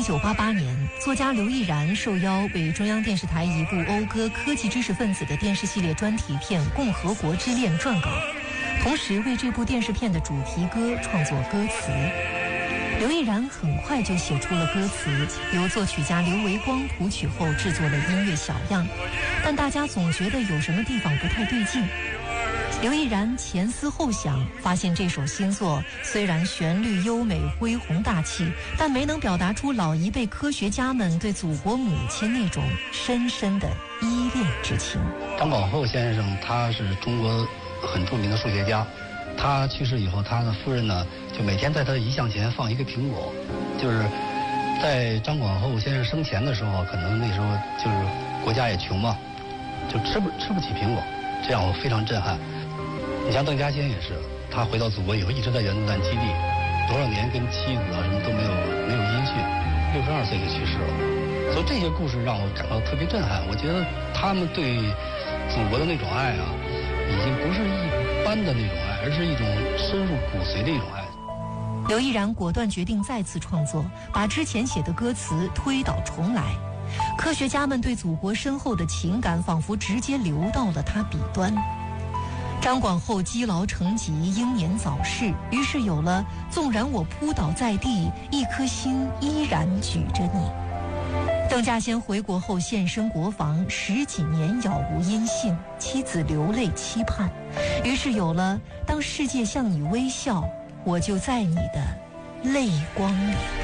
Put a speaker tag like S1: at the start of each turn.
S1: 1988年，作家刘毅然受邀为中央电视台一部讴歌科技知识分子的电视系列专题片《共和国之恋》撰稿，同时为这部电视片的主题歌创作歌词。刘毅然很快就写出了歌词，由作曲家刘维光谱曲后制作了音乐小样，但大家总觉得有什么地方不太对劲。刘毅然前思后想，发现这首新作虽然旋律优美、恢宏大气，但没能表达出老一辈科学家们对祖国母亲那种深深的依恋之情。
S2: 张广厚先生他是中国很著名的数学家，他去世以后，他的夫人呢就每天在他的遗像前放一个苹果，就是在张广厚先生生前的时候，可能那时候就是国家也穷嘛，就吃不起苹果，这让我非常震撼。你像邓稼先也是，他回到祖国以后一直在原子弹基地，多少年跟妻子啊什么都没有音讯，62岁就去世了。所以这些故事让我感到特别震撼。我觉得他们对祖国的那种爱啊，已经不是一般的那种爱，而是一种深入骨髓的一种爱。
S1: 刘毅然果断决定再次创作，把之前写的歌词推倒重来。科学家们对祖国深厚的情感仿佛直接流到了他笔端。张广厚积劳成疾，英年早逝，于是有了纵然我扑倒在地，一颗心依然举着你。邓稼先回国后现身国防，10几年杳无音信，妻子流泪期盼，于是有了当世界向你微笑，我就在你的泪光里。